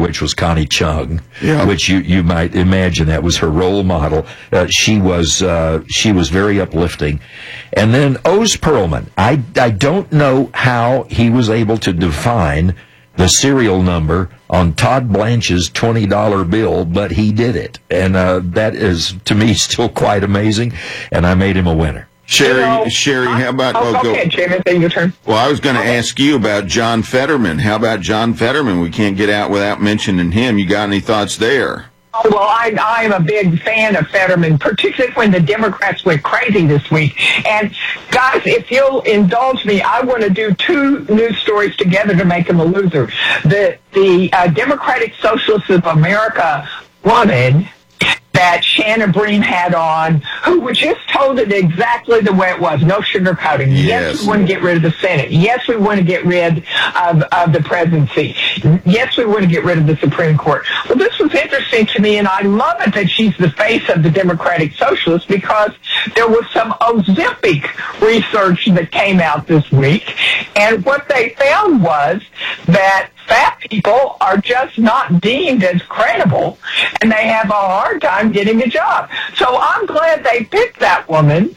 which was Connie Chung, Yeah. which you might imagine that was her role model. She was very uplifting. And then Oz Perlman. I don't know how he was able to define the serial number on Todd Blanche's $20 bill, but he did it. And that is, to me, still quite amazing, and I made him a winner. Sherry, how about... go ahead, Jim. It's your turn. Well, I was going to ask you about John Fetterman. How about John Fetterman? We can't get out without mentioning him. You got any thoughts there? Oh, well, I am a big fan of Fetterman, particularly when the Democrats went crazy this week. And, guys, if you'll indulge me, I want to do two news stories together to make him a loser. The Democratic Socialists of America woman that Shannon Bream had on, who was just told it exactly the way it was, no sugarcoating. Yes, we want to get rid of the Senate. Yes, we want to get rid of the presidency. Yes, we want to get rid of the Supreme Court. Well, this was interesting to me, and I love it that she's the face of the Democratic Socialists, because there was some Ozempic research that came out this week, and what they found was that fat people are just not deemed as credible, and they have a hard time getting a job. So I'm glad they picked that woman.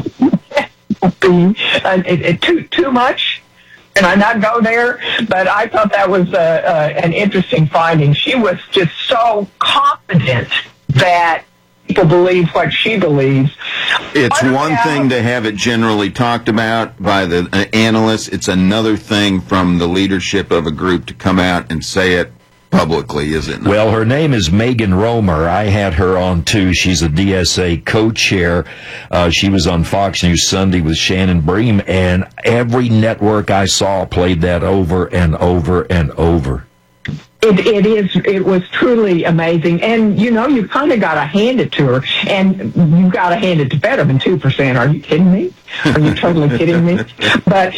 Too much, and I not go there, but I thought that was an interesting finding. She was just so confident that people believe what she believes. It's one thing to have it generally talked about by the analysts. It's another thing from the leadership of a group to come out and say it publicly, is it not? Well, her name is Megan Romer. I had her on, too. She's a DSA co-chair. She was on Fox News Sunday with Shannon Bream, and every network I saw played that over and over and over. It was truly amazing. And, you know, you kind of got to hand it to her. And you got to hand it to Fetterman, 2%. Are you kidding me? Are you totally kidding me? But,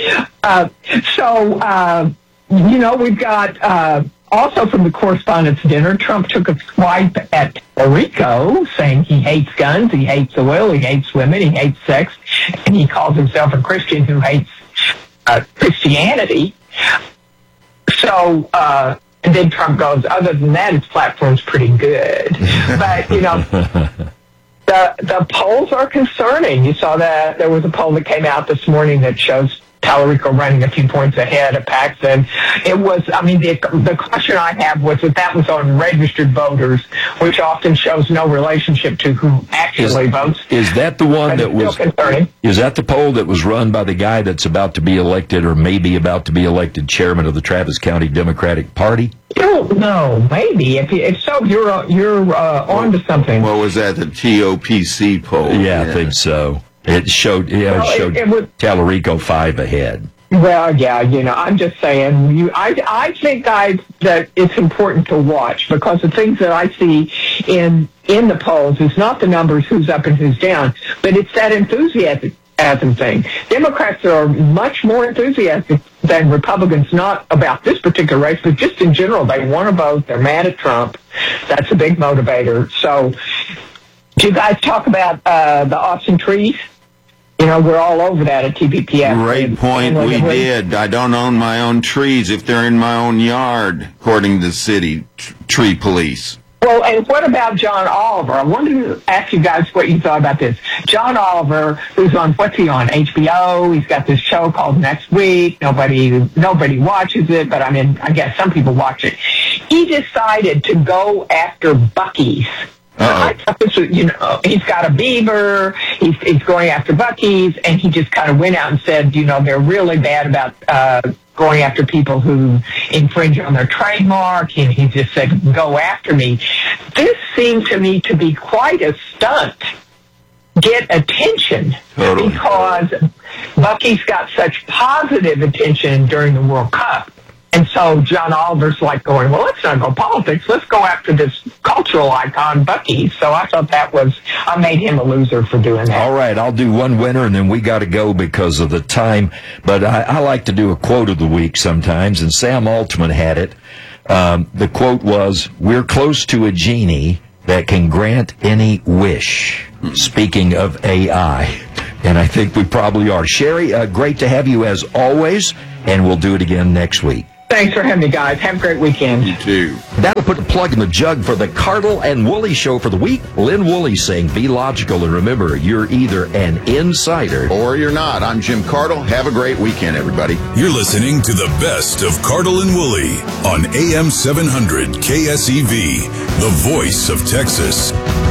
you know, we've got, also from the correspondence dinner, Trump took a swipe at Rico, saying he hates guns, he hates oil, he hates women, he hates sex, and he calls himself a Christian who hates Christianity. So, and then Trump goes, other than that, his platform's pretty good. But, you know, the polls are concerning. You saw that there was a poll that came out this morning that shows Tallarico running a few points ahead of Paxton. It was, I mean, the question I have was that was on registered voters, which often shows no relationship to who actually votes. Is that the one that was concerning? Is that the poll that was run by the guy that's about to be elected, or maybe about to be elected, chairman of the Travis County Democratic Party? Don't know. Maybe. If so, you're on to something. What was that? The TOPC poll? Yeah, I think so. It showed, it was Tallarico 5 ahead. Well, yeah, you know, I'm just saying, I think, guys, that it's important to watch, because the things that I see in the polls is not the numbers, who's up and who's down, but it's that enthusiasm thing. Democrats are much more enthusiastic than Republicans, not about this particular race, but just in general. They want to vote. They're mad at Trump. That's a big motivator. So, do you guys talk about the Austin trees? You know, we're all over that at TBPS. Great point. We did. I don't own my own trees if they're in my own yard, according to the city tree police. Well, and what about John Oliver? I wanted to ask you guys what you thought about this. John Oliver, who's on, what's he on, HBO? He's got this show called Next Week. Nobody watches it, but I mean, I guess some people watch it. He decided to go after Buc-ee's. I thought this was, you know, he's got a beaver, he's going after Buc-ee's, and he just kind of went out and said, you know, they're really bad about going after people who infringe on their trademark, and he just said, go after me. This seemed to me to be quite a stunt. Get attention. Totally. Because Buc-ee's got such positive attention during the World Cup. And so John Oliver's like going, well, let's not go politics. Let's go after this cultural icon, Buc-ee's. So I thought I made him a loser for doing that. All right, I'll do one winner, and then we got to go because of the time. But I like to do a quote of the week sometimes, and Sam Altman had it. The quote was, we're close to a genie that can grant any wish. Speaking of AI. And I think we probably are. Sherry, great to have you as always, and we'll do it again next week. Thanks for having me, guys. Have a great weekend. You too. That'll put a plug in the jug for the Cardle and Woolley show for the week. Lynn Woolley saying, be logical and remember, you're either an insider Or you're not. I'm Jim Cardle. Have a great weekend, everybody. You're listening to the best of Cardle and Woolley on AM 700 KSEV, the voice of Texas.